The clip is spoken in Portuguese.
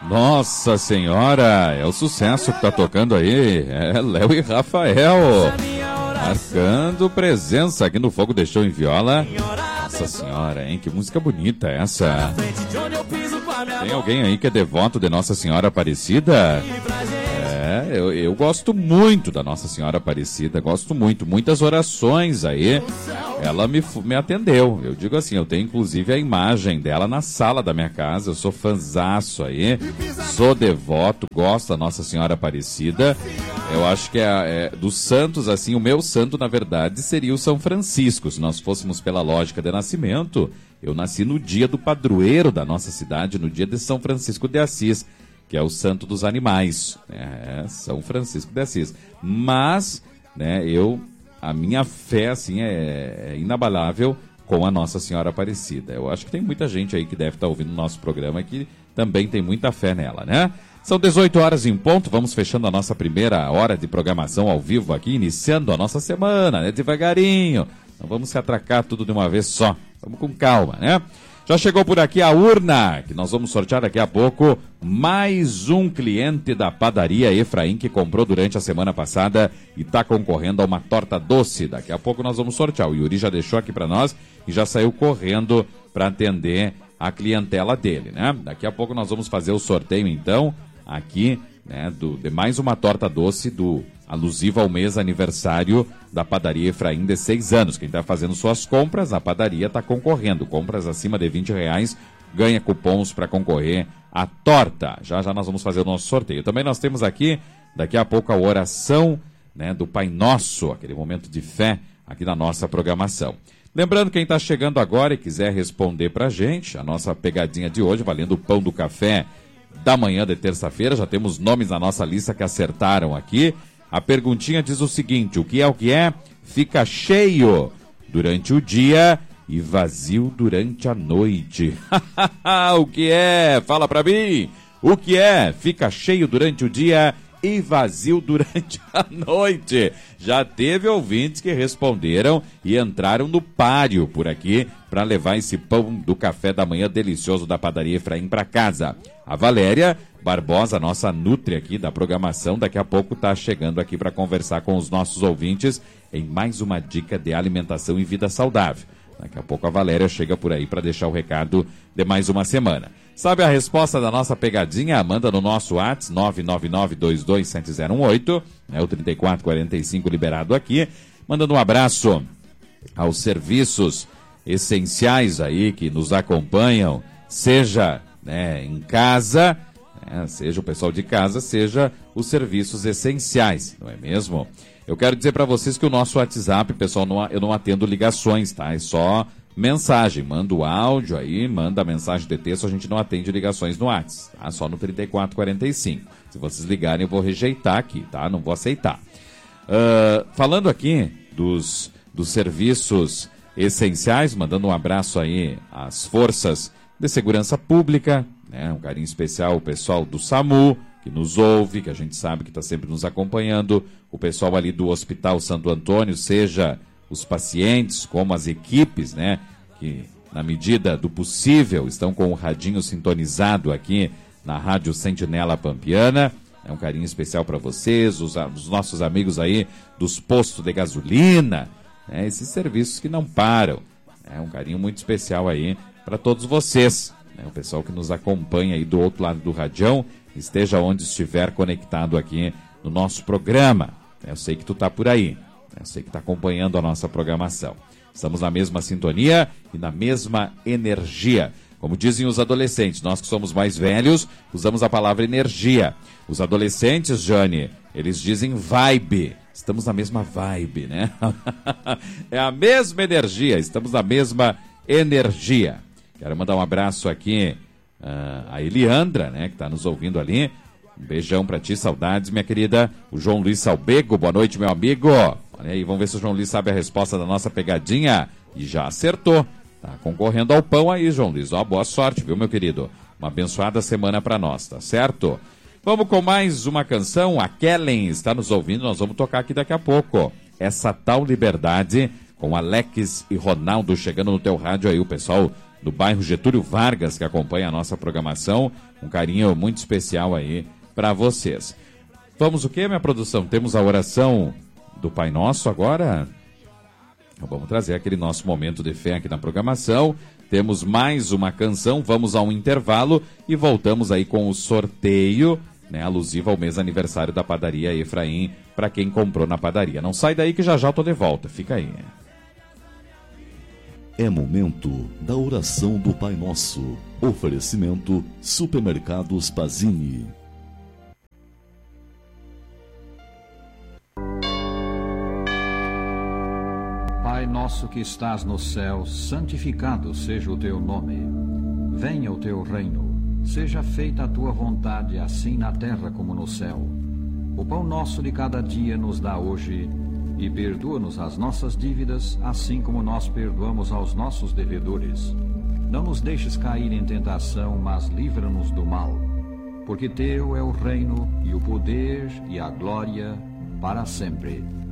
Nossa Senhora, é o sucesso que tá tocando aí. É Léo e Rafael. Marcando presença aqui no Fogo de Chão em Viola. Nossa Senhora, hein? Que música bonita essa. Tem alguém aí que é devoto de Nossa Senhora Aparecida? Eu gosto muito da Nossa Senhora Aparecida, gosto muito, muitas orações aí, ela me atendeu. Eu digo assim, eu tenho inclusive a imagem dela na sala da minha casa, eu sou fanzaço aí, sou devoto, gosto da Nossa Senhora Aparecida. Eu acho que dos santos, assim, o meu santo, na verdade, seria o São Francisco. Se nós fôssemos pela lógica de nascimento, eu nasci no dia do padroeiro da nossa cidade, no dia de São Francisco de Assis, que é o santo dos animais, São Francisco de Assis. Mas, né, a minha fé, assim, é inabalável com a Nossa Senhora Aparecida. Eu acho que tem muita gente aí que deve estar ouvindo o nosso programa que também tem muita fé nela, né? São 18 horas em ponto, vamos fechando a nossa primeira hora de programação ao vivo aqui, iniciando a nossa semana, né? Devagarinho, não vamos se atracar tudo de uma vez só, vamos com calma, né? Já chegou por aqui a urna, que nós vamos sortear daqui a pouco mais um cliente da padaria Efraim que comprou durante a semana passada e está concorrendo a uma torta doce. Daqui a pouco nós vamos sortear. O Yuri já deixou aqui para nós e já saiu correndo para atender a clientela dele, né? Daqui a pouco nós vamos fazer o sorteio, então, aqui, né, de mais uma torta doce alusiva ao mês aniversário da padaria Efraim de 6 anos. Quem está fazendo suas compras, a padaria está concorrendo. Compras acima de R$20 ganha cupons para concorrer à torta. Já já nós vamos fazer o nosso sorteio. Também nós temos aqui, daqui a pouco, a oração, né, do Pai Nosso, aquele momento de fé aqui na nossa programação. Lembrando, quem está chegando agora e quiser responder para a gente, a nossa pegadinha de hoje, valendo o pão do café da manhã de terça-feira, já temos nomes na nossa lista que acertaram aqui. A perguntinha diz o seguinte: o que é? Fica cheio durante o dia e vazio durante a noite. O que é? Fala pra mim. O que é? Fica cheio durante o dia e vazio durante a noite. Já teve ouvintes que responderam e entraram no páreo por aqui para levar esse pão do café da manhã delicioso da padaria Efraim para casa. A Valéria Barbosa, nossa nutri aqui da programação, daqui a pouco está chegando aqui para conversar com os nossos ouvintes em mais uma dica de alimentação e vida saudável. Daqui a pouco a Valéria chega por aí para deixar o recado de mais uma semana. Sabe a resposta da nossa pegadinha? Manda no nosso WhatsApp 999227018, né, o 3445 liberado aqui. Mandando um abraço aos serviços essenciais aí que nos acompanham, seja, né, em casa, seja o pessoal de casa, seja os serviços essenciais, não é mesmo? Eu quero dizer para vocês que o nosso WhatsApp, pessoal, eu não atendo ligações, tá? É só mensagem, manda o áudio aí, manda a mensagem de texto, a gente não atende ligações no WhatsApp, tá? Só no 3445. Se vocês ligarem, eu vou rejeitar aqui, tá? Não vou aceitar. Falando aqui dos serviços essenciais, mandando um abraço aí às forças de segurança pública, né? Um carinho especial ao pessoal do SAMU, que nos ouve, que a gente sabe que está sempre nos acompanhando, o pessoal ali do Hospital Santo Antônio, seja os pacientes, como as equipes, né, que na medida do possível estão com o radinho sintonizado aqui na Rádio Sentinela Pampiana. É um carinho especial para vocês, os nossos amigos aí dos postos de gasolina, né, esses serviços que não param. É um carinho muito especial aí para todos vocês, né, o pessoal que nos acompanha aí do outro lado do radião, esteja onde estiver conectado aqui no nosso programa. Eu sei que tu tá por aí, eu sei que tá acompanhando a nossa programação. Estamos na mesma sintonia e na mesma energia. Como dizem os adolescentes, nós que somos mais velhos, usamos a palavra energia. Os adolescentes, Jane, eles dizem vibe. Estamos na mesma vibe, né? É a mesma energia, estamos na mesma energia. Quero mandar um abraço aqui a Eliandra, né, que está nos ouvindo ali. Um beijão para ti, saudades, minha querida. O João Luiz Salbego, boa noite, meu amigo. Olha aí, vamos ver se o João Luiz sabe a resposta da nossa pegadinha. E já acertou. Tá concorrendo ao pão aí, João Luiz. Ó, boa sorte, viu, meu querido? Uma abençoada semana para nós, tá certo? Vamos com mais uma canção. A Kellen está nos ouvindo, nós vamos tocar aqui daqui a pouco. Essa Tal Liberdade, com Alex e Ronaldo chegando no teu rádio aí, o pessoal do bairro Getúlio Vargas, que acompanha a nossa programação. Um carinho muito especial aí para vocês. Vamos o quê, minha produção? Temos a oração do Pai Nosso agora? Então, vamos trazer aquele nosso momento de fé aqui na programação. Temos mais uma canção, vamos a um intervalo e voltamos aí com o sorteio, né, alusivo ao mês aniversário da padaria Efraim, para quem comprou na padaria. Não sai daí que já já eu tô de volta, fica aí. É momento da oração do Pai Nosso. Oferecimento Supermercados Pazini. Pai nosso que estás no céu, santificado seja o teu nome. Venha o teu reino. Seja feita a tua vontade, assim na terra como no céu. O pão nosso de cada dia nos dá hoje, e perdoa-nos as nossas dívidas, assim como nós perdoamos aos nossos devedores. Não nos deixes cair em tentação, mas livra-nos do mal. Porque teu é o reino, e o poder, e a glória, para sempre.